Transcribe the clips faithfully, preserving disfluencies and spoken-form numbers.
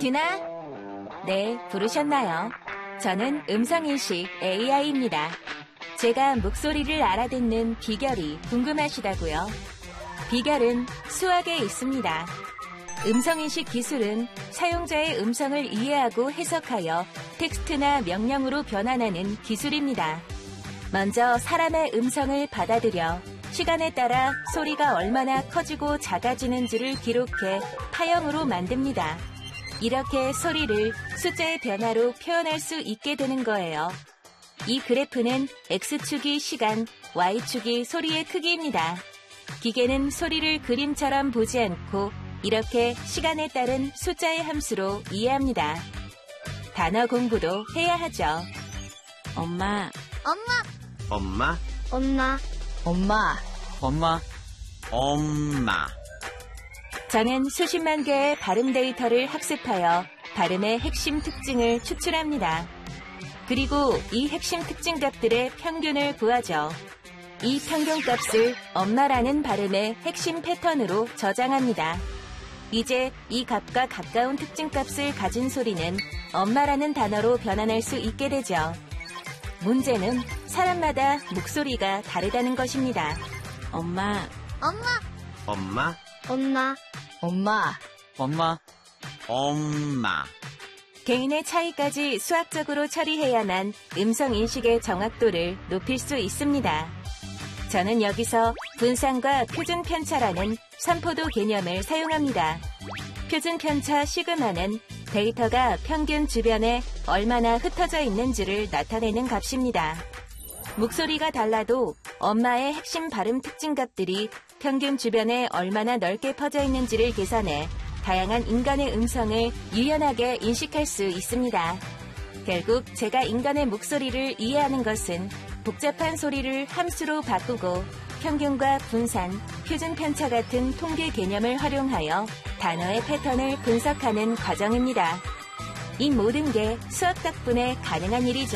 디나? 네, 부르셨나요? 저는 음성인식 에이아이입니다. 제가 목소리를 알아듣는 비결이 궁금하시다고요? 비결은 수학에 있습니다. 음성인식 기술은 사용자의 음성을 이해하고 해석하여 텍스트나 명령으로 변환하는 기술입니다. 먼저 사람의 음성을 받아들여 시간에 따라 소리가 얼마나 커지고 작아지는지를 기록해 파형으로 만듭니다. 이렇게 소리를 숫자의 변화로 표현할 수 있게 되는 거예요. 이 그래프는 X축이 시간, Y축이 소리의 크기입니다. 기계는 소리를 그림처럼 보지 않고 이렇게 시간에 따른 숫자의 함수로 이해합니다. 단어 공부도 해야 하죠. 엄마, 엄마, 엄마, 엄마, 엄마, 엄마, 엄마. 저는 수십만 개의 발음 데이터를 학습하여 발음의 핵심 특징을 추출합니다. 그리고 이 핵심 특징 값들의 평균을 구하죠. 이 평균값을 엄마라는 발음의 핵심 패턴으로 저장합니다. 이제 이 값과 가까운 특징값을 가진 소리는 엄마라는 단어로 변환할 수 있게 되죠. 문제는 사람마다 목소리가 다르다는 것입니다. 엄마, 엄마, 엄마, 엄마, 엄마, 엄마, 엄마. 개인의 차이까지 수학적으로 처리해야만 음성 인식의 정확도를 높일 수 있습니다. 저는 여기서 분산과 표준 편차라는 삼포도 개념을 사용합니다. 표준 편차 시그마는 데이터가 평균 주변에 얼마나 흩어져 있는지를 나타내는 값입니다. 목소리가 달라도 엄마의 핵심 발음 특징 값들이 평균 주변에 얼마나 넓게 퍼져 있는지를 계산해 다양한 인간의 음성을 유연하게 인식할 수 있습니다. 결국 제가 인간의 목소리를 이해하는 것은 복잡한 소리를 함수로 바꾸고 평균과 분산, 표준 편차 같은 통계 개념을 활용하여 단어의 패턴을 분석하는 과정입니다. 이 모든 게 수학 덕분에 가능한 일이죠.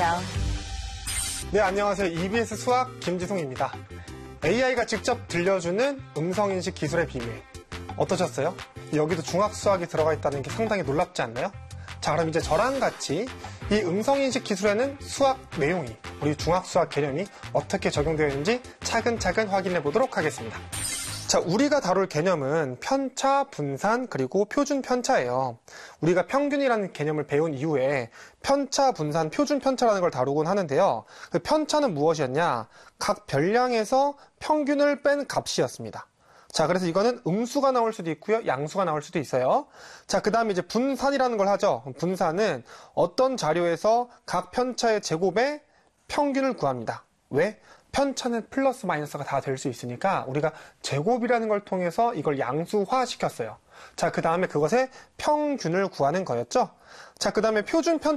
네, 안녕하세요. 이비에스 수학 김지송입니다. 에이아이가 직접 들려주는 음성인식 기술의 비밀. 어떠셨어요? 여기도 중학수학이 들어가 있다는 게 상당히 놀랍지 않나요? 자, 그럼 이제 저랑 같이 이 음성인식 기술에는 수학 내용이, 우리 중학수학 개념이 어떻게 적용되어 있는지 차근차근 확인해 보도록 하겠습니다. 자, 우리가 다룰 개념은 편차, 분산, 그리고 표준 편차예요. 우리가 평균이라는 개념을 배운 이후에 편차, 분산, 표준 편차라는 걸 다루곤 하는데요. 그 편차는 무엇이었냐? 각 별량에서 평균을 뺀 값이었습니다. 자, 그래서 이거는 음수가 나올 수도 있고요, 양수가 나올 수도 있어요. 자, 그 다음에 이제 분산이라는 걸 하죠. 분산은 어떤 자료에서 각 편차의 제곱의 평균을 구합니다. 왜? 편차는 플러스 마이너스가 다 될 수 있으니까 우리가 제곱이라는 걸 통해서 이걸 양수화 시켰어요. 자, 그 다음에 그것의 평균을 구하는 거였죠. 자, 그 다음에 표준